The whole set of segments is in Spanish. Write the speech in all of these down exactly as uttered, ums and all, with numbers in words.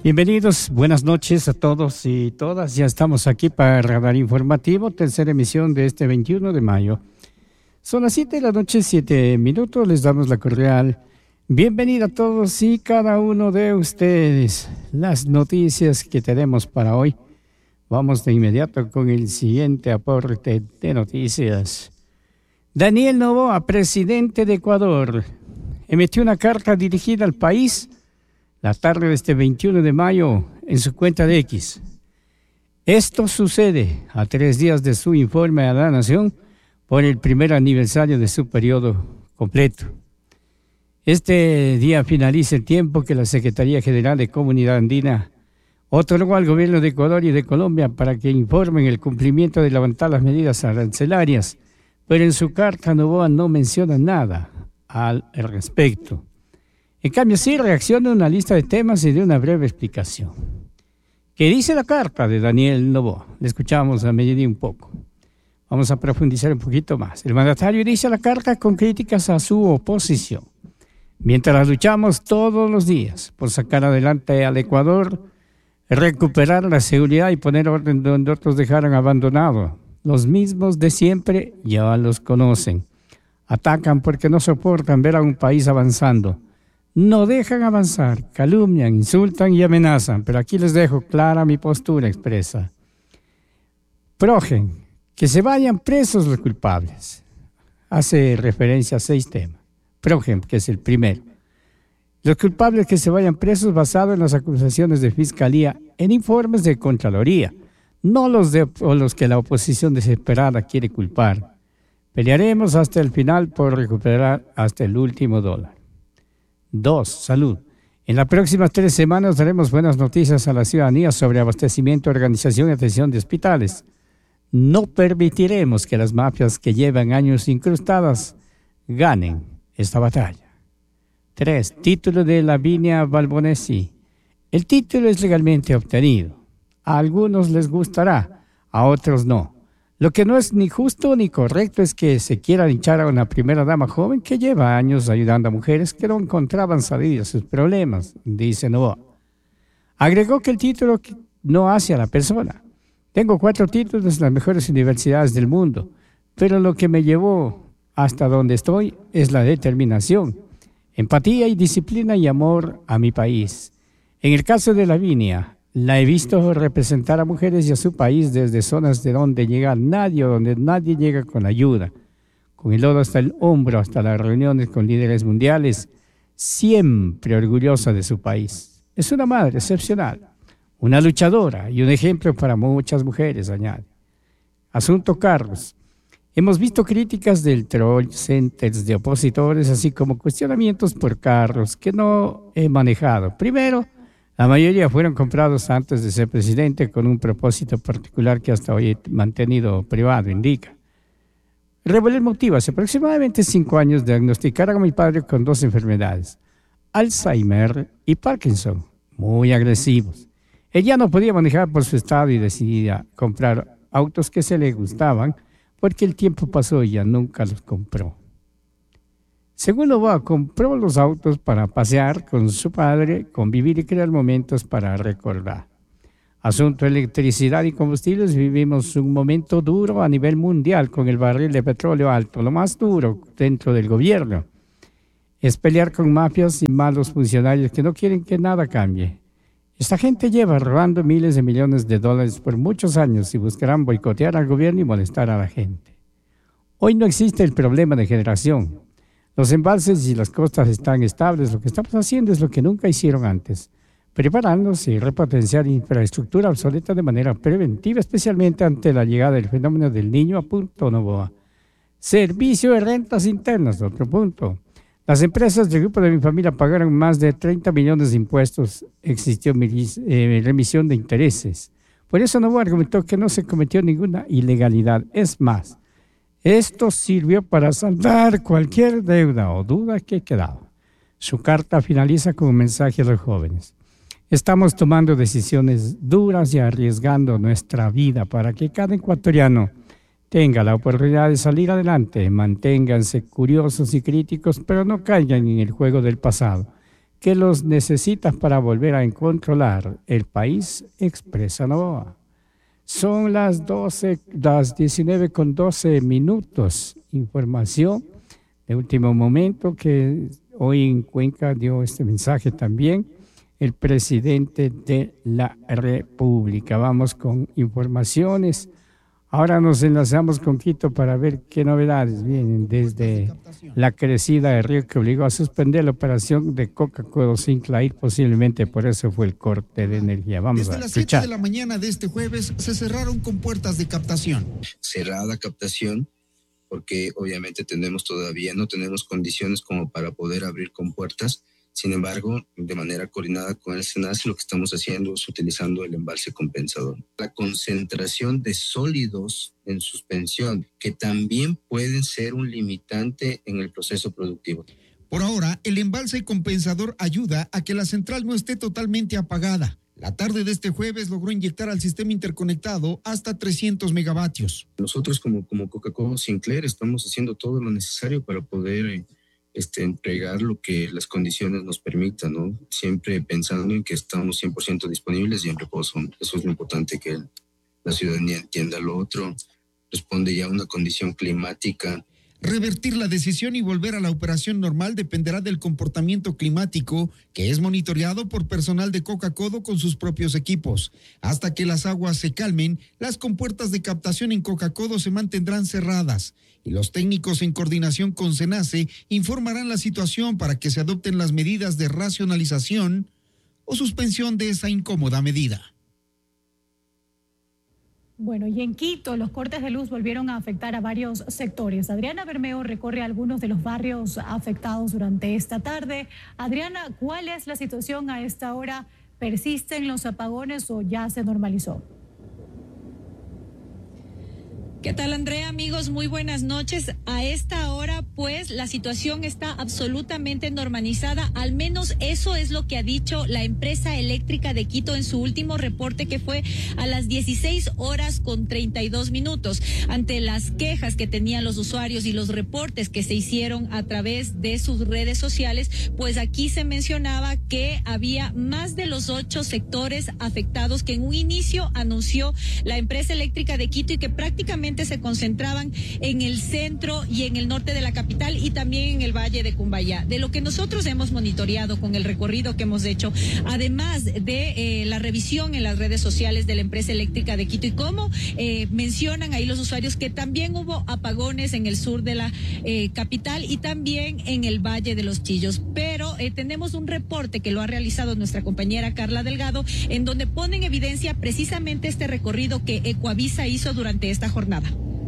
Bienvenidos, buenas noches a todos y todas. Ya estamos aquí para Radar Informativo, tercera emisión de este veintiuno de mayo. Son las siete de la noche, siete minutos. Les damos la cordial bienvenida a todos y cada uno de ustedes. Las noticias que tenemos para hoy. Vamos de inmediato con el siguiente aporte de noticias. Daniel Noboa, presidente de Ecuador, emitió una carta dirigida al país la tarde de este veintiuno de mayo en su cuenta de X. Esto sucede a tres días de su informe a la Nación por el primer aniversario de su periodo completo. Este día finaliza el tiempo que la Secretaría General de Comunidad Andina otorgó al gobierno de Ecuador y de Colombia para que informen el cumplimiento de levantar las medidas arancelarias, pero en su carta Noboa no menciona nada al respecto. En cambio, sí reacciona a una lista de temas y de una breve explicación. ¿Qué dice la carta de Daniel Noboa? Le escuchamos a mediodía un poco. Vamos a profundizar un poquito más. El mandatario dice la carta con críticas a su oposición. Mientras luchamos todos los días por sacar adelante al Ecuador, recuperar la seguridad y poner orden donde otros dejaron abandonado. Los mismos de siempre ya los conocen. Atacan porque no soportan ver a un país avanzando. No dejan avanzar, calumnian, insultan y amenazan, pero aquí les dejo clara mi postura expresa. Progen, que se vayan presos los culpables. Hace referencia a seis temas. Progen, que es el primero. Los culpables que se vayan presos basado en las acusaciones de Fiscalía en informes de Contraloría, no los, de, o los que la oposición desesperada quiere culpar. Pelearemos hasta el final por recuperar hasta el último dólar. Dos, salud. En las próximas tres semanas daremos buenas noticias a la ciudadanía sobre abastecimiento, organización y atención de hospitales. No permitiremos que las mafias que llevan años incrustadas ganen esta batalla. Tres, título de Lavinia Balbonesi. El título es legalmente obtenido. A algunos les gustará, a otros no. Lo que no es ni justo ni correcto es que se quiera linchar a una primera dama joven que lleva años ayudando a mujeres que no encontraban salida a sus problemas, dice Noboa. Agregó que el título no hace a la persona. Tengo cuatro títulos en las mejores universidades del mundo, pero lo que me llevó hasta donde estoy es la determinación, empatía y disciplina y amor a mi país. En el caso de Lavinia, la he visto representar a mujeres y a su país desde zonas de donde llega nadie o donde nadie llega con ayuda, con el lodo hasta el hombro, hasta las reuniones con líderes mundiales, siempre orgullosa de su país. Es una madre excepcional, una luchadora y un ejemplo para muchas mujeres, añade. Asunto Carlos. Hemos visto críticas del troll centers de opositores, así como cuestionamientos por carros que no he manejado. Primero, la mayoría fueron comprados antes de ser presidente con un propósito particular que hasta hoy he mantenido privado, indica. Revelé el motivo. Hace aproximadamente cinco años diagnosticaron a mi padre con dos enfermedades, Alzheimer y Parkinson, muy agresivos. Ella no podía manejar por su estado y decidía comprar autos que se le gustaban porque el tiempo pasó y ya nunca los compró. Según Noboa, compró los autos para pasear con su padre, convivir y crear momentos para recordar. Asunto electricidad y combustibles, vivimos un momento duro a nivel mundial con el barril de petróleo alto, lo más duro dentro del gobierno. Es pelear con mafias y malos funcionarios que no quieren que nada cambie. Esta gente lleva robando miles de millones de dólares por muchos años y buscarán boicotear al gobierno y molestar a la gente. Hoy no existe el problema de generación. Los embalses y las costas están estables. Lo que estamos haciendo es lo que nunca hicieron antes. Preparándose y repotenciar infraestructura obsoleta de manera preventiva, especialmente ante la llegada del fenómeno del Niño, a punto Noboa. Servicio de rentas internas, otro punto. Las empresas del grupo de mi familia pagaron más de treinta millones de impuestos. Existió eh, remisión de intereses. Por eso Noboa argumentó que no se cometió ninguna ilegalidad. Es más, esto sirvió para saldar cualquier deuda o duda que quedaba. Su carta finaliza con un mensaje a los jóvenes. Estamos tomando decisiones duras y arriesgando nuestra vida para que cada ecuatoriano tenga la oportunidad de salir adelante. Manténganse curiosos y críticos, pero no caigan en el juego del pasado. que los necesita para volver a controlar el país, expresa Novoa. Son las doce, las diecinueve con doce minutos. Información de último momento que hoy en Cuenca dio este mensaje también el presidente de la República. Vamos con informaciones. Ahora nos enlazamos con Quito para ver qué novedades vienen desde la crecida de río que obligó a suspender la operación de Coca-Cola Sinclair. Posiblemente por eso fue el corte de energía. Vamos Desde a las escuchar. siete de la mañana de este jueves se cerraron con puertas de captación. Cerrada captación porque obviamente tenemos todavía, no tenemos condiciones como para poder abrir con puertas. Sin embargo, de manera coordinada con el SENACE, lo que estamos haciendo es utilizando el embalse compensador. La concentración de sólidos en suspensión, que también pueden ser un limitante en el proceso productivo. Por ahora, el embalse compensador ayuda a que la central no esté totalmente apagada. La tarde de este jueves logró inyectar al sistema interconectado hasta trescientos megavatios. Nosotros como, como Coca-Cola Sinclair estamos haciendo todo lo necesario para poder eh, este, entregar lo que las condiciones nos permitan, ¿no? Siempre pensando en que estamos cien por ciento disponibles y en reposo. Eso es lo importante, que la ciudadanía entienda. Lo otro responde ya a una condición climática. Revertir la decisión y volver a la operación normal dependerá del comportamiento climático, que es monitoreado por personal de Coca-Codo con sus propios equipos. Hasta que las aguas se calmen, las compuertas de captación en Coca-Codo se mantendrán cerradas y los técnicos en coordinación con SENACE informarán la situación para que se adopten las medidas de racionalización o suspensión de esa incómoda medida. Bueno, y en Quito los cortes de luz volvieron a afectar a varios sectores. Adriana Bermeo recorre algunos de los barrios afectados durante esta tarde. Adriana, ¿cuál es la situación a esta hora? ¿Persisten los apagones o ya se normalizó? ¿Qué tal, Andrea? Amigos, muy buenas noches. A esta hora, pues, la situación está absolutamente normalizada. Al menos eso es lo que ha dicho la empresa eléctrica de Quito en su último reporte, que fue a las dieciséis horas con treinta y dos minutos. Ante las quejas que tenían los usuarios y los reportes que se hicieron a través de sus redes sociales, pues aquí se mencionaba que había más de los ocho sectores afectados que en un inicio anunció la empresa eléctrica de Quito y que prácticamente se concentraban en el centro y en el norte de la capital y también en el valle de Cumbayá. De lo que nosotros hemos monitoreado con el recorrido que hemos hecho, además de eh, la revisión en las redes sociales de la empresa eléctrica de Quito y cómo eh, mencionan ahí los usuarios que también hubo apagones en el sur de la eh, capital y también en el Valle de los Chillos. Pero eh, tenemos un reporte que lo ha realizado nuestra compañera Carla Delgado, en donde pone en evidencia precisamente este recorrido que Ecuavisa hizo durante esta jornada.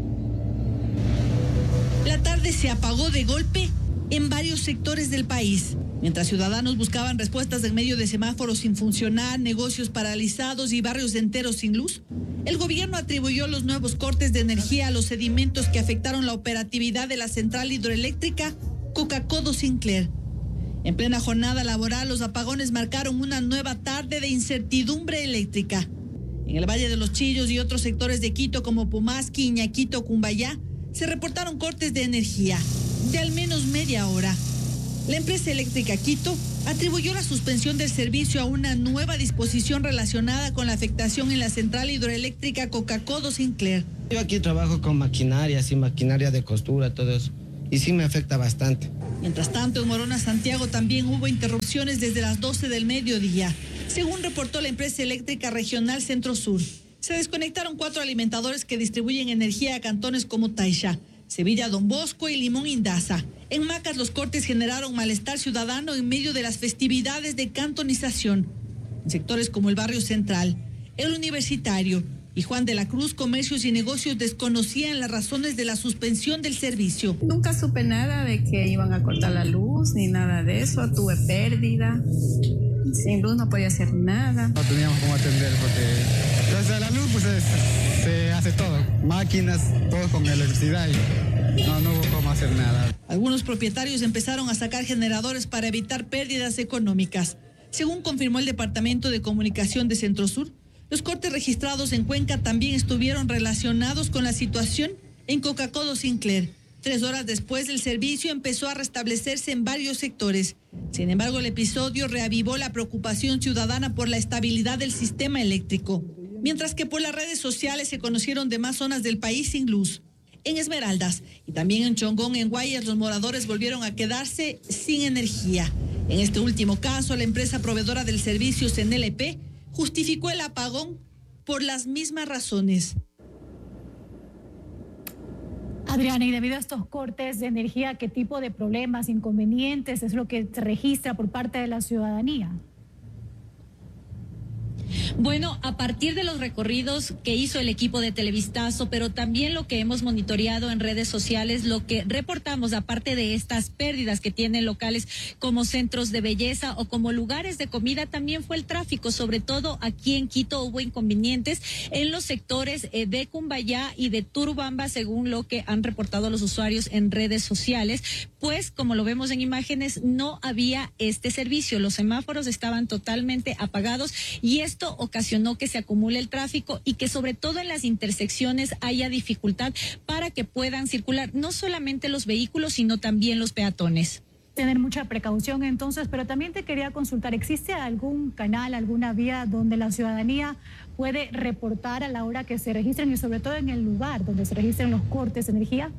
La tarde se apagó de golpe en varios sectores del país. Mientras ciudadanos buscaban respuestas en medio de semáforos sin funcionar, negocios paralizados y barrios enteros sin luz, el gobierno atribuyó los nuevos cortes de energía a los sedimentos que afectaron la operatividad de la central hidroeléctrica Coca-Cola Sinclair. En plena jornada laboral, los apagones marcaron una nueva tarde de incertidumbre eléctrica. En el Valle de los Chillos y otros sectores de Quito como Pumasqui, Iñaquito, Cumbayá, se reportaron cortes de energía de al menos media hora. La empresa eléctrica Quito atribuyó la suspensión del servicio a una nueva disposición relacionada con la afectación en la central hidroeléctrica Coca-Cola Sinclair. Yo aquí trabajo con maquinaria, sí, maquinaria de costura, todo eso, y sí me afecta bastante. Mientras tanto, en Morona, Santiago, también hubo interrupciones desde las doce del mediodía, según reportó la empresa eléctrica regional Centro Sur. Se desconectaron cuatro alimentadores que distribuyen energía a cantones como Taisha, Sevilla, Don Bosco y Limón Indaza. En Macas, los cortes generaron malestar ciudadano en medio de las festividades de cantonización. En sectores como el Barrio Central, el Universitario y Juan de la Cruz, comercios y negocios desconocían las razones de la suspensión del servicio. Nunca supe nada de que iban a cortar la luz, ni nada de eso. Tuve pérdida. Sin luz no podía hacer nada. No teníamos cómo atender porque desde la luz pues es, se hace todo. Máquinas, todo con electricidad y no, no hubo cómo hacer nada. Algunos propietarios empezaron a sacar generadores para evitar pérdidas económicas. Según confirmó el Departamento de Comunicación de Centro Sur, los cortes registrados en Cuenca también estuvieron relacionados con la situación en Coca-Cola Sinclair. Tres horas después, el servicio empezó a restablecerse en varios sectores. Sin embargo, el episodio reavivó la preocupación ciudadana por la estabilidad del sistema eléctrico, mientras que por las redes sociales se conocieron demás zonas del país sin luz. En Esmeraldas y también en Chongón, en Guayas, los moradores volvieron a quedarse sin energía. En este último caso, la empresa proveedora del servicio C N L P justificó el apagón por las mismas razones. Adriana, y debido a estos cortes de energía, ¿qué tipo de problemas, inconvenientes es lo que se registra por parte de la ciudadanía? Bueno, a partir de los recorridos que hizo el equipo de Televistazo, pero también lo que hemos monitoreado en redes sociales, lo que reportamos, aparte de estas pérdidas que tienen locales como centros de belleza o como lugares de comida, también fue el tráfico. Sobre todo aquí en Quito hubo inconvenientes en los sectores de Cumbayá y de Turubamba, según lo que han reportado los usuarios en redes sociales, pues como lo vemos en imágenes, no había este servicio. Los semáforos estaban totalmente apagados y esto ocasionó que se acumule el tráfico y que sobre todo en las intersecciones haya dificultad para que puedan circular no solamente los vehículos, sino también los peatones. Tener mucha precaución entonces, pero también te quería consultar, ¿existe algún canal, alguna vía donde la ciudadanía puede reportar a la hora que se registren y sobre todo en el lugar donde se registren los cortes de energía?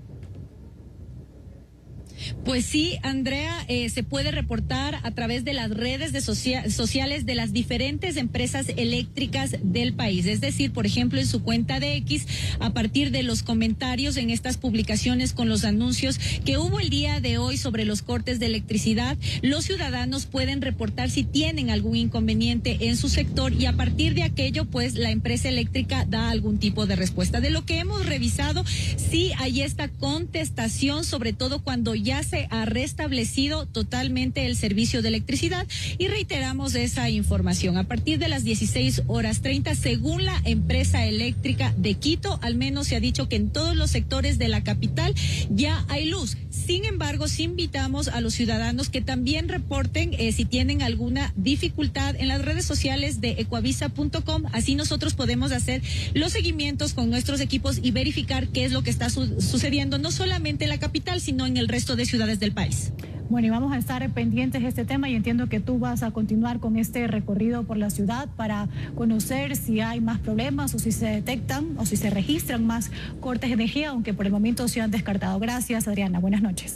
Pues sí, Andrea, eh, se puede reportar a través de las redes de socia- sociales de las diferentes empresas eléctricas del país. Es decir, por ejemplo, en su cuenta de X, a partir de los comentarios en estas publicaciones con los anuncios que hubo el día de hoy sobre los cortes de electricidad, los ciudadanos pueden reportar si tienen algún inconveniente en su sector y a partir de aquello, pues la empresa eléctrica da algún tipo de respuesta. De lo que hemos revisado, sí hay esta contestación, sobre todo cuando ya Ya se ha restablecido totalmente el servicio de electricidad y reiteramos esa información. A partir de las dieciséis horas treinta, según la empresa eléctrica de Quito, al menos se ha dicho que en todos los sectores de la capital ya hay luz. Sin embargo, sí invitamos a los ciudadanos que también reporten eh, si tienen alguna dificultad en las redes sociales de ecuavisa punto com. Así nosotros podemos hacer los seguimientos con nuestros equipos y verificar qué es lo que está su- sucediendo, no solamente en la capital, sino en el resto de ciudades del país. Bueno, y vamos a estar pendientes de este tema y entiendo que tú vas a continuar con este recorrido por la ciudad para conocer si hay más problemas o si se detectan o si se registran más cortes de energía, aunque por el momento se han descartado. Gracias, Adriana. Buenas noches.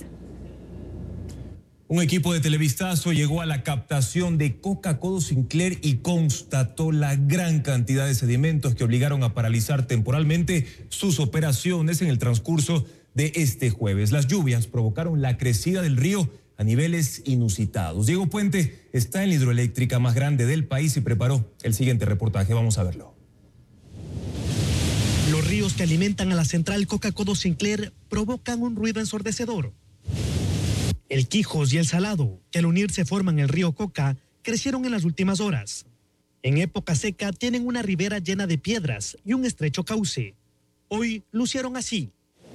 Un equipo de Televistazo llegó a la captación de Coca-Codo Sinclair y constató la gran cantidad de sedimentos que obligaron a paralizar temporalmente sus operaciones en el transcurso de este jueves. Las lluvias provocaron la crecida del río a niveles inusitados. Diego Puente está en la hidroeléctrica más grande del país y preparó el siguiente reportaje. Vamos a verlo. Los ríos que alimentan a la central Coca-Codo Sinclair provocan un ruido ensordecedor. El Quijos y el Salado, que al unirse forman el río Coca, crecieron en las últimas horas. En época seca tienen una ribera llena de piedras y un estrecho cauce. Hoy lucieron así.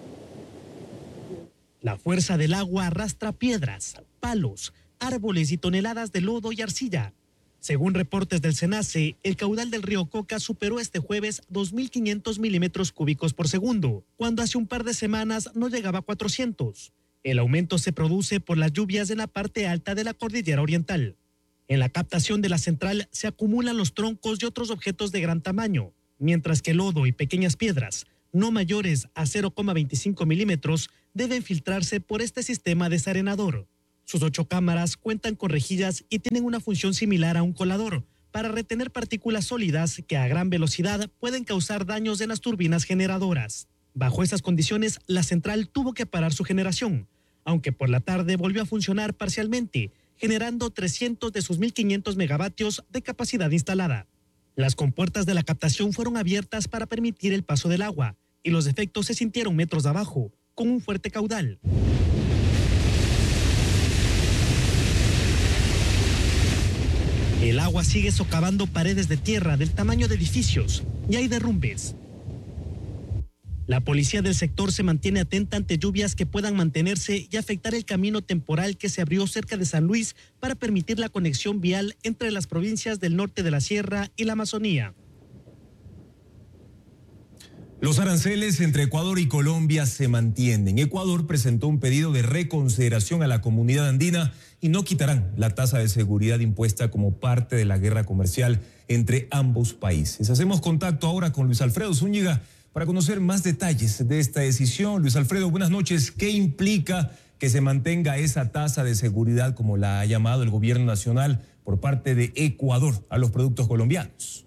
La fuerza del agua arrastra piedras, palos, árboles y toneladas de lodo y arcilla. Según reportes del SENACE, el caudal del río Coca superó este jueves dos mil quinientos milímetros cúbicos por segundo, cuando hace un par de semanas no llegaba a cuatrocientos. El aumento se produce por las lluvias en la parte alta de la cordillera oriental. En la captación de la central se acumulan los troncos y otros objetos de gran tamaño, mientras que lodo y pequeñas piedras, no mayores a cero coma veinticinco milímetros, deben filtrarse por este sistema desarenador. Sus ocho cámaras cuentan con rejillas y tienen una función similar a un colador para retener partículas sólidas que a gran velocidad pueden causar daños en las turbinas generadoras. Bajo esas condiciones, la central tuvo que parar su generación, aunque por la tarde volvió a funcionar parcialmente, generando trescientos de sus mil quinientos megavatios de capacidad instalada. Las compuertas de la captación fueron abiertas para permitir el paso del agua y los efectos se sintieron metros abajo, con un fuerte caudal. El agua sigue socavando paredes de tierra del tamaño de edificios y hay derrumbes. La policía del sector se mantiene atenta ante lluvias que puedan mantenerse y afectar el camino temporal que se abrió cerca de San Luis para permitir la conexión vial entre las provincias del norte de la Sierra y la Amazonía. Los aranceles entre Ecuador y Colombia se mantienen. Ecuador presentó un pedido de reconsideración a la comunidad andina y no quitarán la tasa de seguridad impuesta como parte de la guerra comercial entre ambos países. Hacemos contacto ahora con Luis Alfredo Zúñiga para conocer más detalles de esta decisión. Luis Alfredo, buenas noches. ¿Qué implica que se mantenga esa tasa de seguridad, como la ha llamado el gobierno nacional, por parte de Ecuador a los productos colombianos?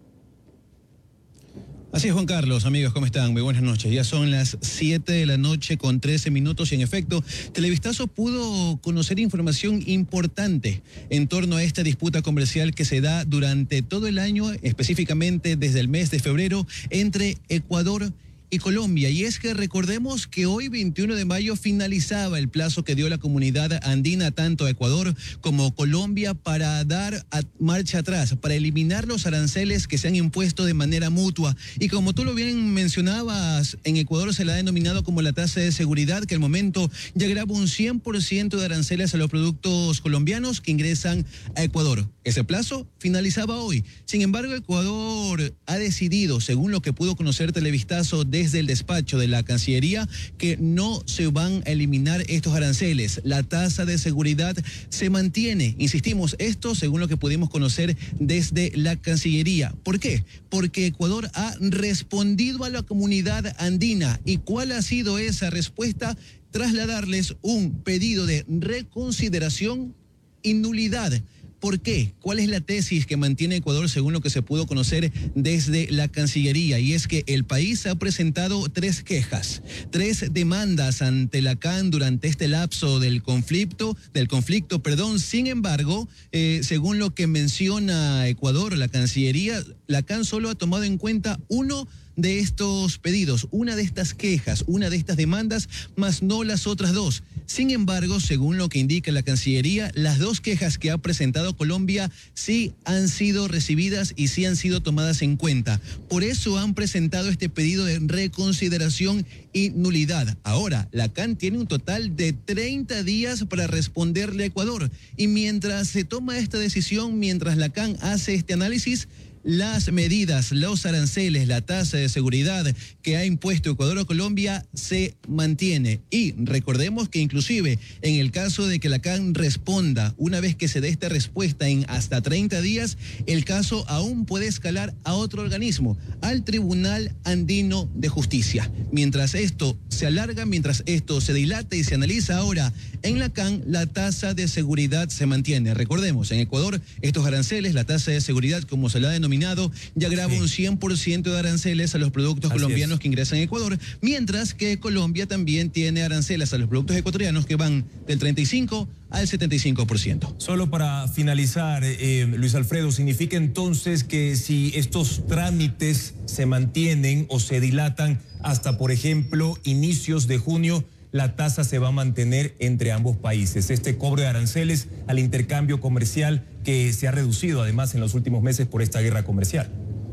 Así es, Juan Carlos, amigos, ¿cómo están? Muy buenas noches. Ya son las siete de la noche con trece minutos y en efecto, Televistazo pudo conocer información importante en torno a esta disputa comercial que se da durante todo el año, específicamente desde el mes de febrero, entre Ecuador y Colombia. Y es que recordemos que hoy, veintiuno de mayo, finalizaba el plazo que dio la comunidad andina tanto a Ecuador como Colombia para dar a marcha atrás, para eliminar los aranceles que se han impuesto de manera mutua. Y como tú lo bien mencionabas, en Ecuador se la ha denominado como la tasa de seguridad, que al momento ya graba un cien por ciento de aranceles a los productos colombianos que ingresan a Ecuador. Ese plazo finalizaba hoy. Sin embargo, Ecuador ha decidido, según lo que pudo conocer Televistazo desde el despacho de la Cancillería, que no se van a eliminar estos aranceles. La tasa de seguridad se mantiene. Insistimos, esto según lo que pudimos conocer desde la Cancillería. ¿Por qué? Porque Ecuador ha respondido a la comunidad andina. ¿Y cuál ha sido esa respuesta? Trasladarles un pedido de reconsideración y nulidad. ¿Por qué? ¿Cuál es la tesis que mantiene Ecuador según lo que se pudo conocer desde la Cancillería? Y es que el país ha presentado tres quejas, tres demandas ante la C A N durante este lapso del conflicto, del conflicto, perdón. Sin embargo, eh, según lo que menciona Ecuador, la Cancillería, la C A N solo ha tomado en cuenta uno de estos pedidos, una de estas quejas, una de estas demandas, más no las otras dos. Sin embargo, según lo que indica la Cancillería, las dos quejas que ha presentado Colombia sí han sido recibidas y sí han sido tomadas en cuenta. Por eso han presentado este pedido de reconsideración y nulidad. Ahora, la C A N tiene un total de treinta días para responderle a Ecuador. Y mientras se toma esta decisión, mientras la C A N hace este análisis, las medidas, los aranceles, la tasa de seguridad que ha impuesto Ecuador a Colombia se mantiene. Y recordemos que inclusive en el caso de que la C A N responda, una vez que se dé esta respuesta en hasta treinta días, el caso aún puede escalar a otro organismo, al Tribunal Andino de Justicia. Mientras esto se alarga, mientras esto se dilata y se analiza ahora en la C A N, la tasa de seguridad se mantiene. Recordemos, en Ecuador estos aranceles, la tasa de seguridad como se la ha denominado, ya graba sí. un cien por ciento de aranceles a los productos Así colombianos es. que ingresan a Ecuador, mientras que Colombia también tiene aranceles a los productos ecuatorianos que van del treinta y cinco al setenta y cinco por ciento. Solo para finalizar, eh, Luis Alfredo, ¿significa entonces que si estos trámites se mantienen o se dilatan hasta, por ejemplo, inicios de junio, la tasa se va a mantener entre ambos países? Este cobro de aranceles al intercambio comercial que se ha reducido además en los últimos meses por esta guerra comercial.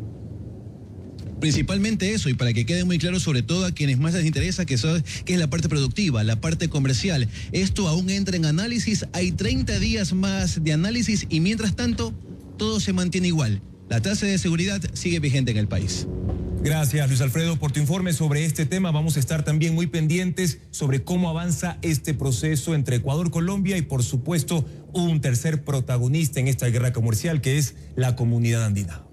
Principalmente eso, y para que quede muy claro sobre todo a quienes más les interesa, que, son, que es la parte productiva, la parte comercial. Esto aún entra en análisis, hay treinta días más de análisis y mientras tanto todo se mantiene igual. La tasa de seguridad sigue vigente en el país. Gracias, Luis Alfredo, por tu informe sobre este tema. Vamos a estar también muy pendientes sobre cómo avanza este proceso entre Ecuador, Colombia y, por supuesto, un tercer protagonista en esta guerra comercial, que es la comunidad andina.